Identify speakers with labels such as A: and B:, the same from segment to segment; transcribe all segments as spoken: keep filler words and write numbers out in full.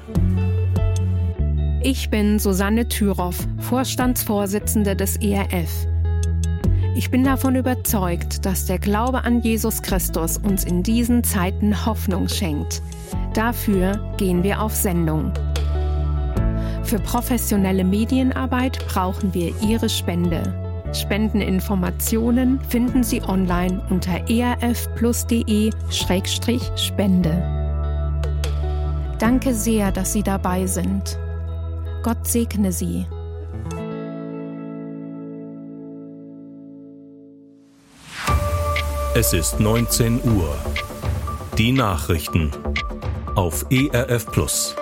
A: Ich bin Susanne Thüroff, Vorstandsvorsitzende des E R F. Ich bin davon überzeugt, dass der Glaube an Jesus Christus uns in diesen Zeiten Hoffnung schenkt. Dafür gehen wir auf Sendung. Für professionelle Medienarbeit brauchen wir Ihre Spende. Spendeninformationen finden Sie online unter erfplus.de Schrägstrich Spende. Danke sehr, dass Sie dabei sind. Gott segne Sie.
B: Es ist neunzehn Uhr. Die Nachrichten auf E R F Plus.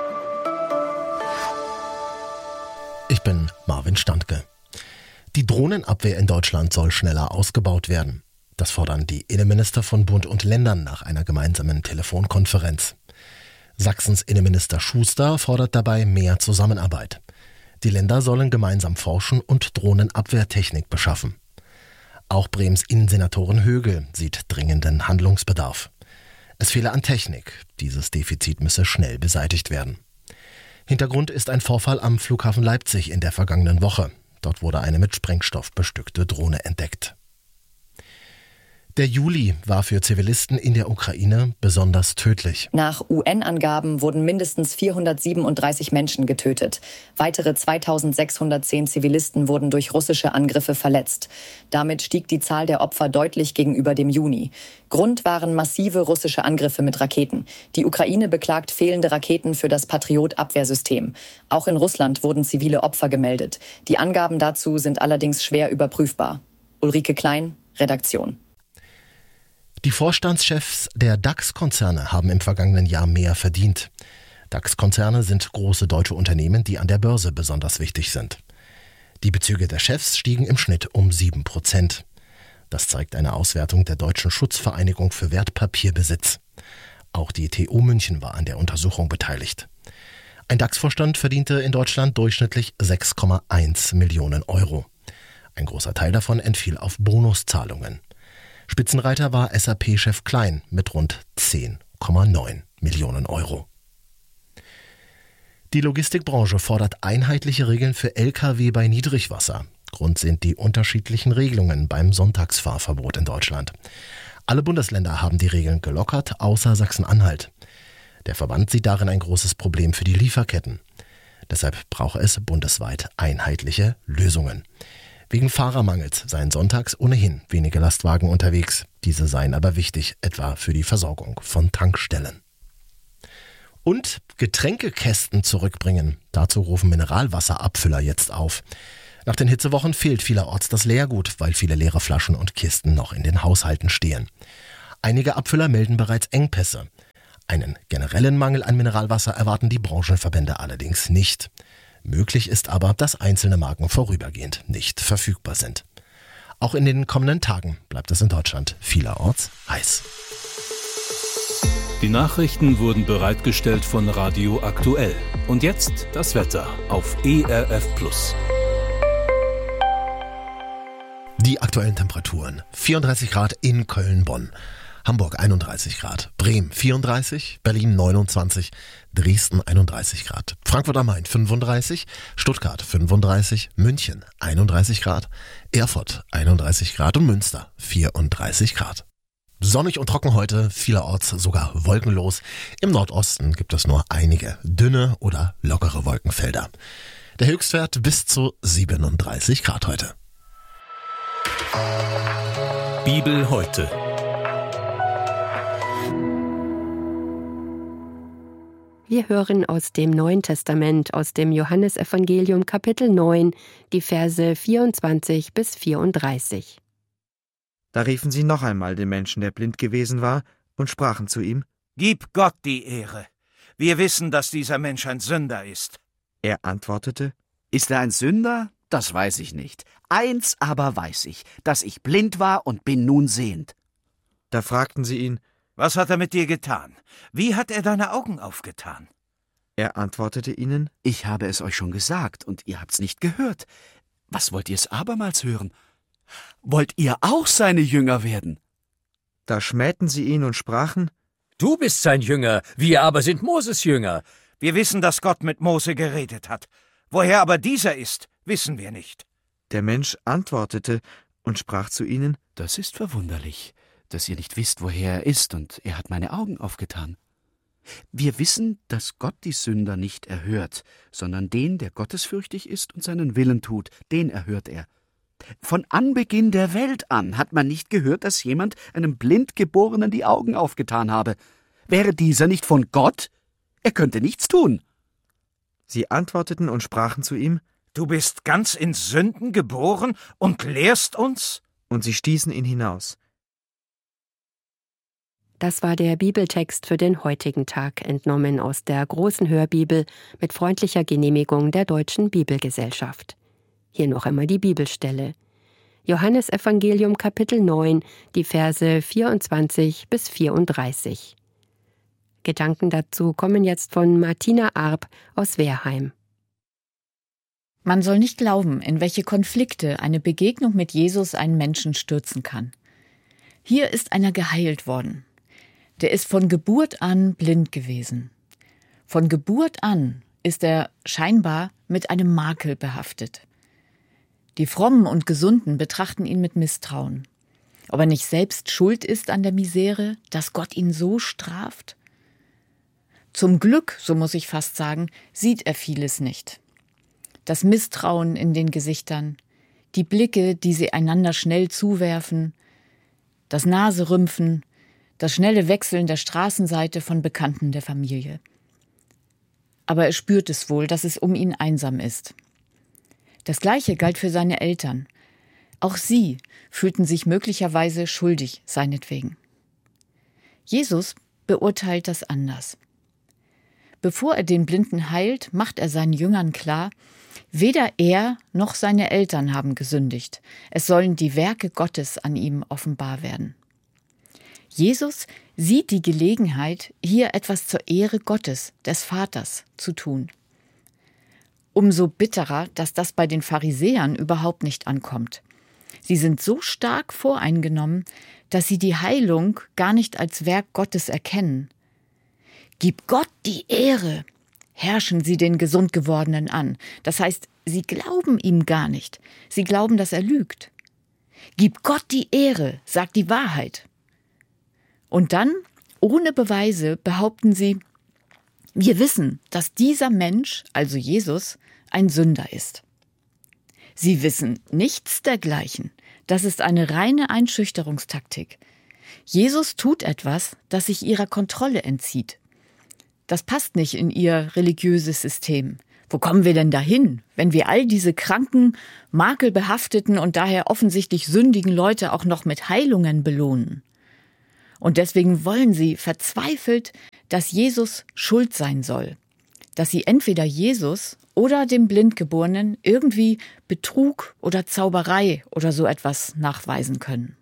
C: Ich bin Marvin Standke. Die Drohnenabwehr in Deutschland soll schneller ausgebaut werden. Das fordern die Innenminister von Bund und Ländern nach einer gemeinsamen Telefonkonferenz. Sachsens Innenminister Schuster fordert dabei mehr Zusammenarbeit. Die Länder sollen gemeinsam forschen und Drohnenabwehrtechnik beschaffen. Auch Brems Innensenatorin Högel sieht dringenden Handlungsbedarf. Es fehle an Technik. Dieses Defizit müsse schnell beseitigt werden. Hintergrund ist ein Vorfall am Flughafen Leipzig in der vergangenen Woche. Dort wurde eine mit Sprengstoff bestückte Drohne entdeckt. Der Juli war für Zivilisten in der Ukraine besonders tödlich.
D: Nach U N-Angaben wurden mindestens vierhundertsiebenunddreißig Menschen getötet. Weitere zweitausendsechshundertzehn Zivilisten wurden durch russische Angriffe verletzt. Damit stieg die Zahl der Opfer deutlich gegenüber dem Juni. Grund waren massive russische Angriffe mit Raketen. Die Ukraine beklagt fehlende Raketen für das Patriot-Abwehrsystem. Auch in Russland wurden zivile Opfer gemeldet. Die Angaben dazu sind allerdings schwer überprüfbar. Ulrike Klein, Redaktion.
C: Die Vorstandschefs der DAX-Konzerne haben im vergangenen Jahr mehr verdient. DAX-Konzerne sind große deutsche Unternehmen, die an der Börse besonders wichtig sind. Die Bezüge der Chefs stiegen im Schnitt um sieben Prozent. Das zeigt eine Auswertung der Deutschen Schutzvereinigung für Wertpapierbesitz. Auch die T U München war an der Untersuchung beteiligt. Ein DAX-Vorstand verdiente in Deutschland durchschnittlich sechs Komma eins Millionen Euro. Ein großer Teil davon entfiel auf Bonuszahlungen. Spitzenreiter war S A P-Chef Klein mit rund zehn Komma neun Millionen Euro. Die Logistikbranche fordert einheitliche Regeln für L K W bei Niedrigwasser. Grund sind die unterschiedlichen Regelungen beim Sonntagsfahrverbot in Deutschland. Alle Bundesländer haben die Regeln gelockert, außer Sachsen-Anhalt. Der Verband sieht darin ein großes Problem für die Lieferketten. Deshalb brauche es bundesweit einheitliche Lösungen. Wegen Fahrermangels seien sonntags ohnehin wenige Lastwagen unterwegs. Diese seien aber wichtig, etwa für die Versorgung von Tankstellen. Und Getränkekästen zurückbringen. Dazu rufen Mineralwasserabfüller jetzt auf. Nach den Hitzewochen fehlt vielerorts das Leergut, weil viele leere Flaschen und Kisten noch in den Haushalten stehen. Einige Abfüller melden bereits Engpässe. Einen generellen Mangel an Mineralwasser erwarten die Branchenverbände allerdings nicht. Möglich ist aber, dass einzelne Marken vorübergehend nicht verfügbar sind. Auch in den kommenden Tagen bleibt es in Deutschland vielerorts heiß.
B: Die Nachrichten wurden bereitgestellt von Radio Aktuell. Und jetzt das Wetter auf E R F Plus.
C: Die aktuellen Temperaturen: vierunddreißig Grad in Köln-Bonn, Hamburg einunddreißig Grad, Bremen vierunddreißig, Berlin neunundzwanzig, Dresden einunddreißig Grad, Frankfurt am Main fünfunddreißig, Stuttgart fünfunddreißig, München einunddreißig Grad, Erfurt einunddreißig Grad und Münster vierunddreißig Grad. Sonnig und trocken heute, vielerorts sogar wolkenlos. Im Nordosten gibt es nur einige dünne oder lockere Wolkenfelder. Der Höchstwert bis zu siebenunddreißig Grad heute.
B: Bibel heute.
E: Wir hören aus dem Neuen Testament, aus dem Johannesevangelium Kapitel neun, die Verse vierundzwanzig bis vierunddreißig.
F: Da riefen sie noch einmal den Menschen, der blind gewesen war, und sprachen zu ihm:
G: Gib Gott die Ehre. Wir wissen, dass dieser Mensch ein Sünder ist.
F: Er antwortete:
H: Ist er ein Sünder? Das weiß ich nicht. Eins aber weiß ich, dass ich blind war und bin nun sehend.
F: Da fragten sie ihn:
G: Was hat er mit dir getan? Wie hat er deine Augen aufgetan?
F: Er antwortete ihnen:
H: Ich habe es euch schon gesagt, und ihr habt's nicht gehört. Was wollt ihr es abermals hören? Wollt ihr auch seine Jünger werden?
F: Da schmähten sie ihn und sprachen:
I: Du bist sein Jünger, wir aber sind Moses Jünger.
G: Wir wissen, dass Gott mit Mose geredet hat. Woher aber dieser ist, wissen wir nicht.
F: Der Mensch antwortete und sprach zu ihnen:
H: Das ist verwunderlich, dass ihr nicht wisst, woher er ist, und er hat meine Augen aufgetan. Wir wissen, dass Gott die Sünder nicht erhört, sondern den, der gottesfürchtig ist und seinen Willen tut, den erhört er. Von Anbeginn der Welt an hat man nicht gehört, dass jemand einem Blindgeborenen die Augen aufgetan habe. Wäre dieser nicht von Gott? Er könnte nichts tun.
F: Sie antworteten und sprachen zu ihm:
G: Du bist ganz in Sünden geboren und lehrst uns?
F: Und sie stießen ihn hinaus.
E: Das war der Bibeltext für den heutigen Tag, entnommen aus der großen Hörbibel mit freundlicher Genehmigung der Deutschen Bibelgesellschaft. Hier noch einmal die Bibelstelle. Johannesevangelium Kapitel neun, die Verse vierundzwanzig bis vierunddreißig. Gedanken dazu kommen jetzt von Martina Arp aus Wehrheim.
I: Man soll nicht glauben, in welche Konflikte eine Begegnung mit Jesus einen Menschen stürzen kann. Hier ist einer geheilt worden. Der ist von Geburt an blind gewesen. Von Geburt an ist er scheinbar mit einem Makel behaftet. Die Frommen und Gesunden betrachten ihn mit Misstrauen. Ob er nicht selbst schuld ist an der Misere, dass Gott ihn so straft? Zum Glück, so muss ich fast sagen, sieht er vieles nicht. Das Misstrauen in den Gesichtern, die Blicke, die sie einander schnell zuwerfen, das Naserümpfen, das schnelle Wechseln der Straßenseite von Bekannten der Familie. Aber er spürt es wohl, dass es um ihn einsam ist. Das Gleiche galt für seine Eltern. Auch sie fühlten sich möglicherweise schuldig seinetwegen. Jesus beurteilt das anders. Bevor er den Blinden heilt, macht er seinen Jüngern klar, weder er noch seine Eltern haben gesündigt. Es sollen die Werke Gottes an ihm offenbar werden. Jesus sieht die Gelegenheit, hier etwas zur Ehre Gottes, des Vaters, zu tun. Umso bitterer, dass das bei den Pharisäern überhaupt nicht ankommt. Sie sind so stark voreingenommen, dass sie die Heilung gar nicht als Werk Gottes erkennen. Gib Gott die Ehre, herrschen sie den Gesundgewordenen an. Das heißt, sie glauben ihm gar nicht. Sie glauben, dass er lügt. Gib Gott die Ehre, sagt die Wahrheit. Und dann, ohne Beweise, behaupten sie, wir wissen, dass dieser Mensch, also Jesus, ein Sünder ist. Sie wissen nichts dergleichen. Das ist eine reine Einschüchterungstaktik. Jesus tut etwas, das sich ihrer Kontrolle entzieht. Das passt nicht in ihr religiöses System. Wo kommen wir denn dahin, wenn wir all diese kranken, makelbehafteten und daher offensichtlich sündigen Leute auch noch mit Heilungen belohnen? Und deswegen wollen sie verzweifelt, dass Jesus schuld sein soll. Dass sie entweder Jesus oder dem Blindgeborenen irgendwie Betrug oder Zauberei oder so etwas nachweisen können.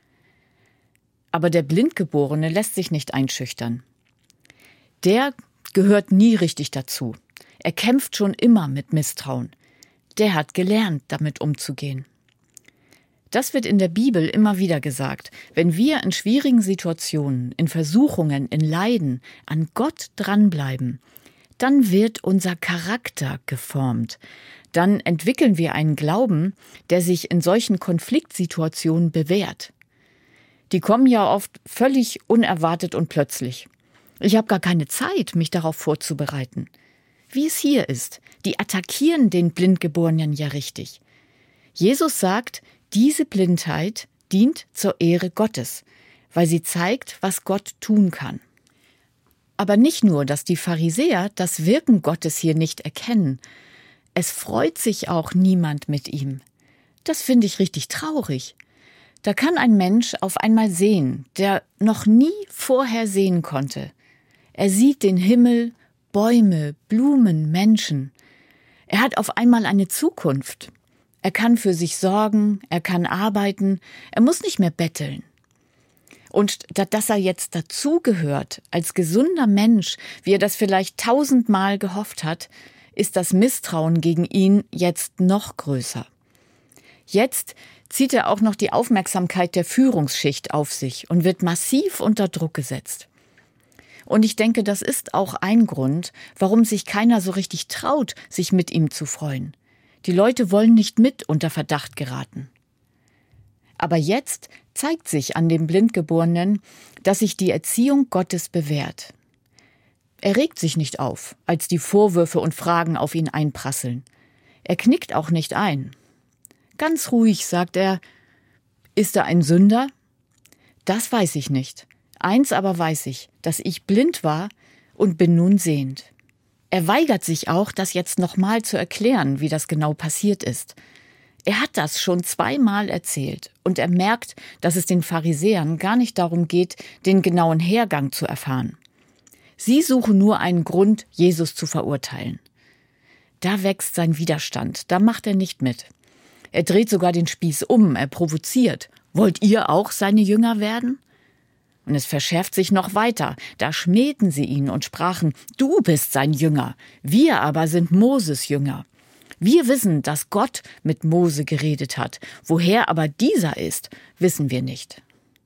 I: Aber der Blindgeborene lässt sich nicht einschüchtern. Der gehört nie richtig dazu. Er kämpft schon immer mit Misstrauen. Der hat gelernt, damit umzugehen. Das wird in der Bibel immer wieder gesagt. Wenn wir in schwierigen Situationen, in Versuchungen, in Leiden an Gott dranbleiben, dann wird unser Charakter geformt. Dann entwickeln wir einen Glauben, der sich in solchen Konfliktsituationen bewährt. Die kommen ja oft völlig unerwartet und plötzlich. Ich habe gar keine Zeit, mich darauf vorzubereiten. Wie es hier ist, die attackieren den Blindgeborenen ja richtig. Jesus sagt, diese Blindheit dient zur Ehre Gottes, weil sie zeigt, was Gott tun kann. Aber nicht nur, dass die Pharisäer das Wirken Gottes hier nicht erkennen. Es freut sich auch niemand mit ihm. Das finde ich richtig traurig. Da kann ein Mensch auf einmal sehen, der noch nie vorher sehen konnte. Er sieht den Himmel, Bäume, Blumen, Menschen. Er hat auf einmal eine Zukunft. Er kann für sich sorgen, er kann arbeiten, er muss nicht mehr betteln. Und dass er jetzt dazugehört, als gesunder Mensch, wie er das vielleicht tausendmal gehofft hat, ist das Misstrauen gegen ihn jetzt noch größer. Jetzt zieht er auch noch die Aufmerksamkeit der Führungsschicht auf sich und wird massiv unter Druck gesetzt. Und ich denke, das ist auch ein Grund, warum sich keiner so richtig traut, sich mit ihm zu freuen. Die Leute wollen nicht mit unter Verdacht geraten. Aber jetzt zeigt sich an dem Blindgeborenen, dass sich die Erziehung Gottes bewährt. Er regt sich nicht auf, als die Vorwürfe und Fragen auf ihn einprasseln. Er knickt auch nicht ein. Ganz ruhig sagt er: Ist er ein Sünder? Das weiß ich nicht. Eins aber weiß ich, dass ich blind war und bin nun sehend. Er weigert sich auch, das jetzt nochmal zu erklären, wie das genau passiert ist. Er hat das schon zweimal erzählt und er merkt, dass es den Pharisäern gar nicht darum geht, den genauen Hergang zu erfahren. Sie suchen nur einen Grund, Jesus zu verurteilen. Da wächst sein Widerstand, da macht er nicht mit. Er dreht sogar den Spieß um, er provoziert. Wollt ihr auch seine Jünger werden? Und es verschärft sich noch weiter. Da schmähten sie ihn und sprachen: Du bist sein Jünger, wir aber sind Moses Jünger. Wir wissen, dass Gott mit Mose geredet hat. Woher aber dieser ist, wissen wir nicht.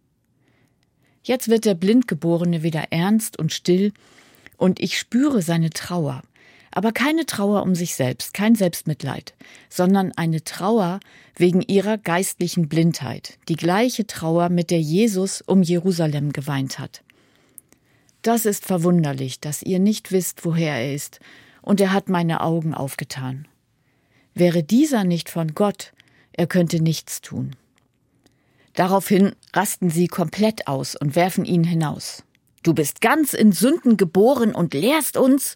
I: Jetzt wird der Blindgeborene wieder ernst und still und ich spüre seine Trauer. Aber keine Trauer um sich selbst, kein Selbstmitleid, sondern eine Trauer wegen ihrer geistlichen Blindheit. Die gleiche Trauer, mit der Jesus um Jerusalem geweint hat. Das ist verwunderlich, dass ihr nicht wisst, woher er ist, und er hat meine Augen aufgetan. Wäre dieser nicht von Gott, er könnte nichts tun. Daraufhin rasten sie komplett aus und werfen ihn hinaus. Du bist ganz in Sünden geboren und lehrst uns?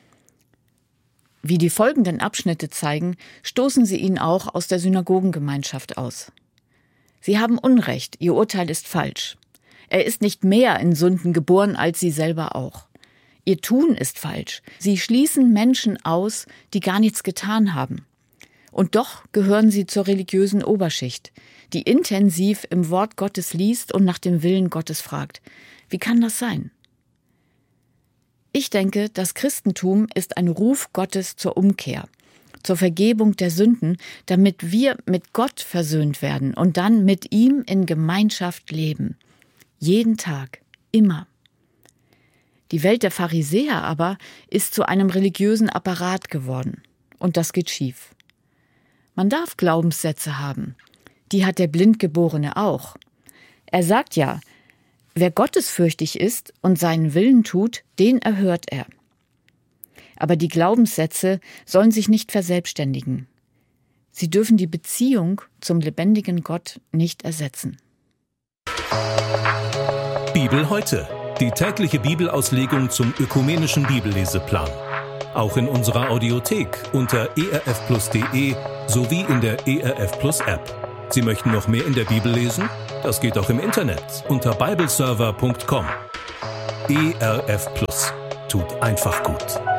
I: Wie die folgenden Abschnitte zeigen, stoßen sie ihn auch aus der Synagogengemeinschaft aus. Sie haben Unrecht, ihr Urteil ist falsch. Er ist nicht mehr in Sünden geboren als sie selber auch. Ihr Tun ist falsch. Sie schließen Menschen aus, die gar nichts getan haben. Und doch gehören sie zur religiösen Oberschicht, die intensiv im Wort Gottes liest und nach dem Willen Gottes fragt. Wie kann das sein? Ich denke, das Christentum ist ein Ruf Gottes zur Umkehr, zur Vergebung der Sünden, damit wir mit Gott versöhnt werden und dann mit ihm in Gemeinschaft leben. Jeden Tag, immer. Die Welt der Pharisäer aber ist zu einem religiösen Apparat geworden. Und das geht schief. Man darf Glaubenssätze haben. Die hat der Blindgeborene auch. Er sagt ja, wer gottesfürchtig ist und seinen Willen tut, den erhört er. Aber die Glaubenssätze sollen sich nicht verselbstständigen. Sie dürfen die Beziehung zum lebendigen Gott nicht ersetzen.
B: Bibel heute. Die tägliche Bibelauslegung zum ökumenischen Bibelleseplan. Auch in unserer Audiothek unter e r f plus punkt d e sowie in der E R F Plus App. Sie möchten noch mehr in der Bibel lesen? Das geht auch im Internet unter bibleserver punkt com. E R F Plus tut einfach gut.